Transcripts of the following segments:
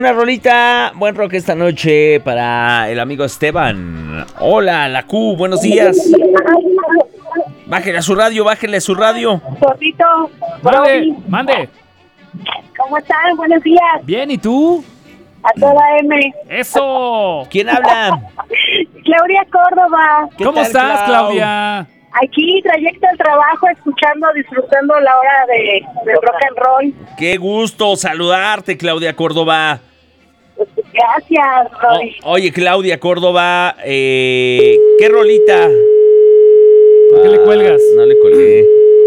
Una rolita, buen rock esta noche para el amigo Esteban. Hola, la Q, buenos días. Bájale a su radio. Gordito, Mande. ¿cómo están? Buenos días. Bien, ¿y tú? A toda M. ¡Eso! ¿Quién habla? Claudia Córdoba. ¿Cómo tal, estás, Clau? Claudia? Aquí, trayecto al trabajo, disfrutando la hora de rock and roll. Qué gusto saludarte, Claudia Córdoba. Gracias, Roy. Oye, Claudia Córdoba, ¿qué rolita? ¿Por qué le cuelgas? No le colgué.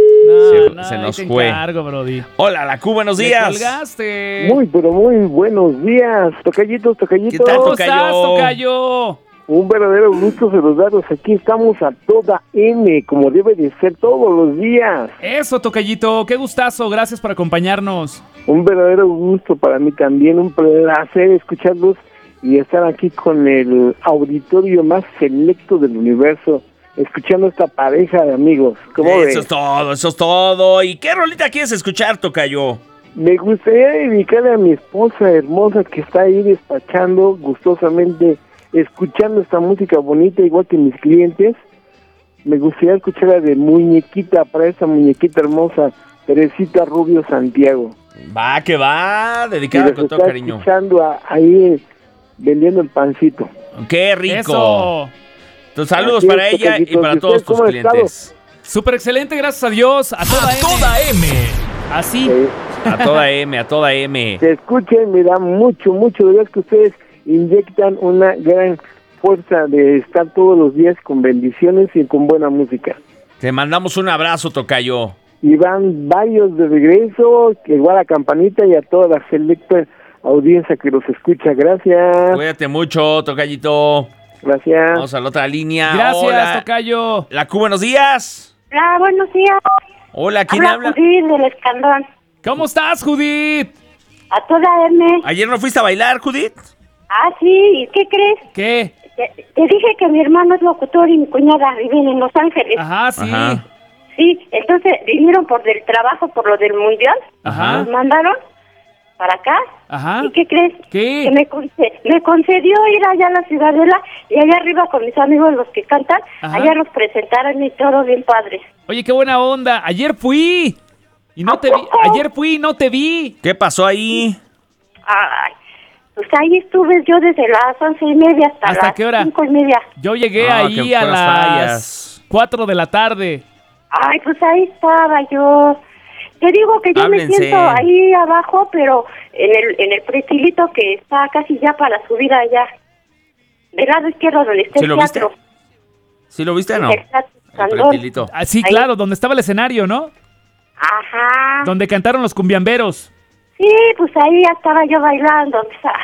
Se ahí nos te fue. encargo, Brody. Hola, la Q, buenos ¿Le días. colgaste? Pero muy buenos días, tocallitos. ¿Qué tal, ¿Cómo tocayo? estás, tocayo? Un verdadero gusto saludarlos. Aquí estamos a toda M, como debe de ser todos los días. Eso, tocayito. Qué gustazo. Gracias por acompañarnos. Un verdadero gusto para mí también, un placer escucharlos y estar aquí con el auditorio más selecto del universo, escuchando esta pareja de amigos. ¿Cómo ves? Eso es todo. ¿Y qué rolita quieres escuchar, tocayo? Me gustaría dedicarle a mi esposa hermosa que está ahí despachando gustosamente, escuchando esta música bonita, igual que mis clientes. Me gustaría escuchar la de Muñequita, para esa muñequita hermosa, Teresita Rubio Santiago. Va, que va, Y dedicada los con todo está cariño. escuchando ahí vendiendo el pancito. Qué rico. Eso. Entonces, saludos Así para es, ella y tocallitos. para ¿Y todos ustedes tus cómo han estado? clientes. Súper excelente, gracias a Dios. A toda M. Así. A toda M. Se escuchen, me da mucho, de verdad que ustedes inyectan una gran fuerza de estar todos los días con bendiciones y con buena música. Te mandamos un abrazo, tocayo. Y van varios de regreso, que igual a Campanita y a toda la selecta audiencia que los escucha. Gracias. Cuídate mucho, tocayito. Gracias. Vamos a la otra línea. Gracias, Hola. tocayo. La Q, buenos días. Ah, buenos días. Hola, ¿quién habla? Judith del Escandón. ¿Cómo estás, Judith? A toda M. ¿Ayer no fuiste a bailar, Judith? Ah, sí. ¿Qué crees? ¿Qué? Te dije que mi hermano es locutor y mi cuñada viven en Los Ángeles. Ajá, sí. Ajá. Sí, entonces vinieron por del trabajo, por lo del mundial. Ajá. Nos mandaron para acá. Ajá. ¿Y qué crees? ¿Qué? Que me concedió ir allá a la Ciudadela y allá arriba con mis amigos los que cantan, Ajá. allá nos presentaron y todo bien padre. Oye, qué buena onda. Ayer fui. Y no te vi. Ayer fui y no te vi. ¿Qué pasó ahí? Ay, pues ahí estuve yo desde las 11:30 hasta ¿Hasta las qué hora? 5:30. Yo llegué Ah, ahí qué a puras las fallas. 4 de la tarde. Ay, pues ahí estaba yo. Te digo que yo Háblense. me siento ahí abajo, pero en el pretilito que está casi ya para subir allá. Del lado izquierdo donde está ¿Sí el lo viste? teatro. ¿Sí lo viste o no? El teatro El Candón. pretilito. Ah, sí, Ahí. claro, donde estaba el escenario, ¿no? Ajá. Donde cantaron los cumbiamberos. Sí, pues ahí ya estaba yo bailando.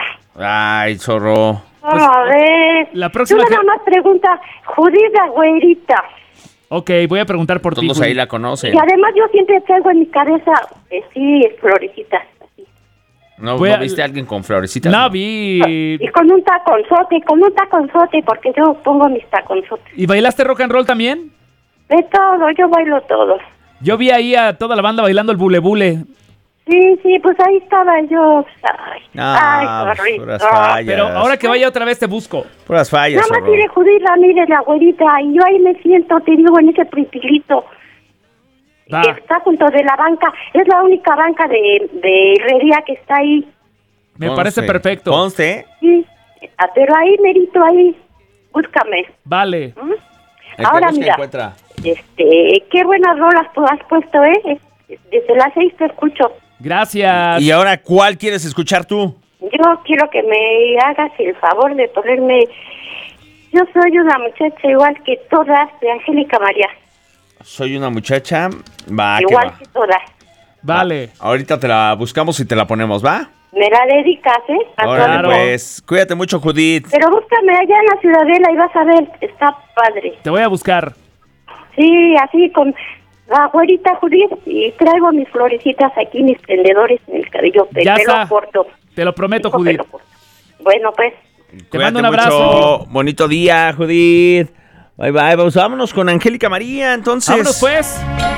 Ay, zorro. Vamos a ver. la próxima Tú nada que- más pregunta, Judith la güerita. Ok, voy a preguntar por ti. Todos Judith. ahí la conocen. Y además yo siempre traigo en mi cabeza, sí, florecitas. Así. ¿No, Voy ¿no a- viste a alguien con florecitas? No, vi. Y con un taconzote, porque yo pongo mis taconzotes. ¿Y bailaste rock and roll también? De todo, yo bailo todo. Yo vi ahí a toda la banda bailando el bule bule. Sí, pues ahí estaba yo. Ay, Ah, zorrito. puras fallas. Pero ahora que vaya otra vez te busco. Puras fallas, Nada más zorro. mire, Judith Ramírez, la güerita, y yo ahí me siento, te digo, en ese pritilito. Va. Que está junto de la banca, es la única banca de herrería que está ahí. Me Conste. parece perfecto. Conste. Sí, pero ahí, merito, ahí, búscame. Vale. ¿Mm? El que Ahora busca, mira, encuentra. qué buenas rolas tú has puesto, Desde las 6 te escucho. Gracias. ¿Y ahora cuál quieres escuchar tú? Yo quiero que me hagas el favor de ponerme. Yo soy una muchacha igual que todas de Angélica María. Soy una muchacha. Va, que Igual va. que todas. Vale. Ahorita te la buscamos y te la ponemos, ¿va? Me la dedicas, A Órale, Claro. pues. Cuídate mucho, Judith. Pero búscame allá en la Ciudadela y vas a ver, está padre. Te voy a buscar. Sí, así con la güerita Judith y traigo mis florecitas aquí, mis prendedores en el cabello, Ya pelo está. corto. Te lo prometo, Dijo Judith. pelo corto. Bueno, pues. Te mando un Cuídate abrazo. mucho. Bonito día, Judith. Bye, bye. Vámonos con Angélica María, entonces. Vámonos pues.